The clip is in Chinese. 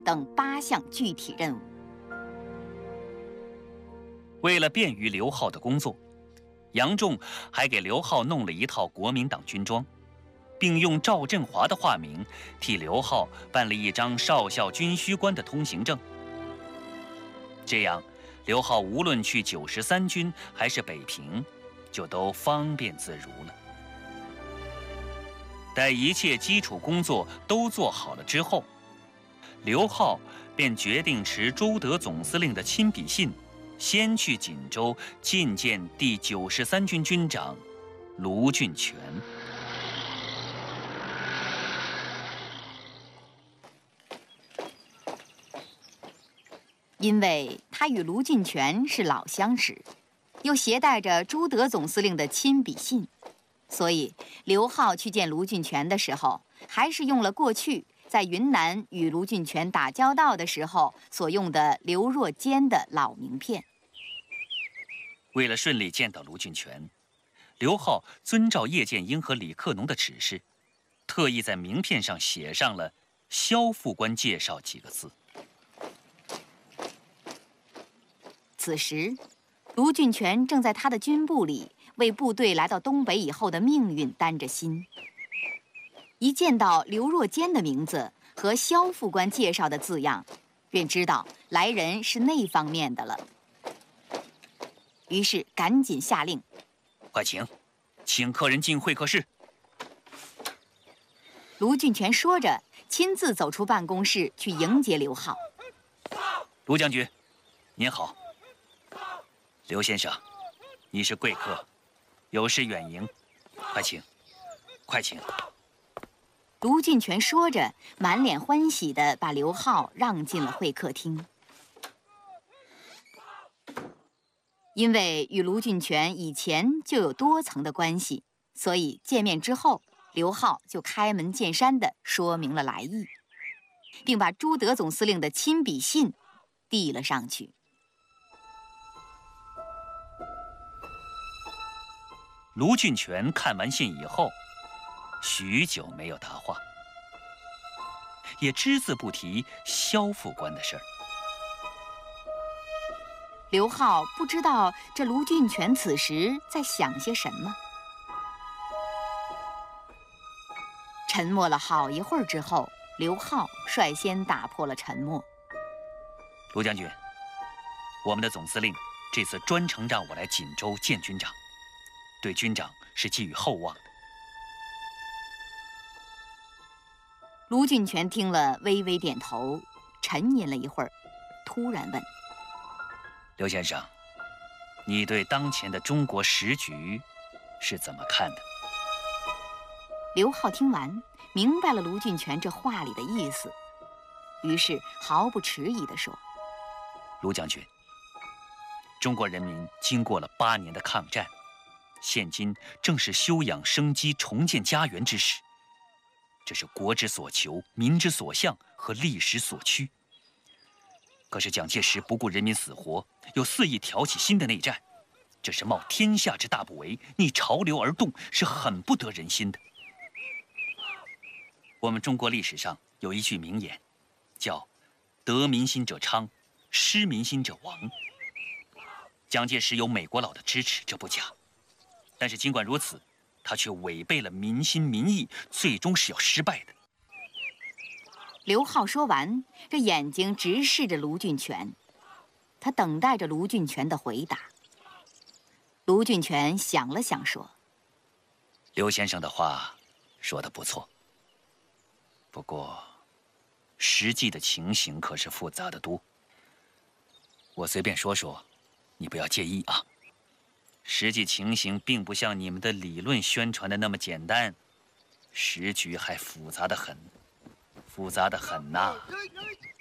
等8项具体任务。 为了便于刘浩的工作，杨仲还给刘浩弄了一套国民党军装，并用赵振华的化名替刘浩办了一张少校军需官的通行证。这样，刘浩无论去93军还是北平，就都方便自如了。待一切基础工作都做好了之后，刘浩便决定持朱德总司令的亲笔信，先去锦州觐见第93军军长卢俊全。 因为他与卢俊全是老相识，又携带着朱德总司令的亲笔信，所以刘浩去见卢俊全的时候，还是用了过去在云南与卢俊全打交道的时候所用的刘若坚的老名片。 为了顺利见到卢俊全，刘浩遵照叶剑英和李克农的指示，特意在名片上写上了“萧副官介绍”几个字。 此时，卢俊全正在他的军部里为部队来到东北以后的命运担着心。一见到刘若坚的名字和萧副官介绍的字样，便知道来人是那方面的了。于是赶紧下令：“ 快请客人进会客室。” 卢俊全说着，亲自走出办公室去迎接刘浩。 卢将军，您好。刘先生，你是贵客，有事远迎，快请，快请。 卢俊全说着，满脸欢喜地把刘浩让进了会客厅。因为与卢俊全以前就有多层的关系，所以见面之后，刘浩就开门见山地说明了来意，并把朱德总司令的亲笔信递了上去。 卢俊全看完信以后，许久没有答话，也只字不提萧副官的事儿。 刘浩不知道这卢俊全此时在想些什么。沉默了好一会儿之后，刘浩率先打破了沉默。 卢将军，我们的总司令这次专程让我来锦州见军长，对军长是寄予厚望的。 卢俊全听了，微微点头，沉吟了一会儿，突然问：“ 刘先生，你对当前的中国时局是怎么看的？” 刘浩听完，明白了卢俊全这话里的意思，于是毫不迟疑地说：“ 卢将军，中国人民经过了8年的抗战，现今正是休养生机、重建家园之时，这是国之所求、民之所向和历史所趋。可是蒋介石不顾人民死活，又肆意挑起新的内战，这是冒天下之大不韪，逆潮流而动，是很不得人心的。我们中国历史上有一句名言，叫“得民心者昌，失民心者亡”。蒋介石有美国佬的支持，这不假。但是尽管如此，他却违背了民心民意，最终是要失败的。 刘浩说完，这眼睛直视着卢俊全，他等待着卢俊全的回答。卢俊全想了想说：“ 刘先生的话说得不错，不过实际的情形可是复杂得多。我随便说说，你不要介意啊。实际情形并不像你们的理论宣传的那么简单，时局还复杂得很，复杂得很呐。”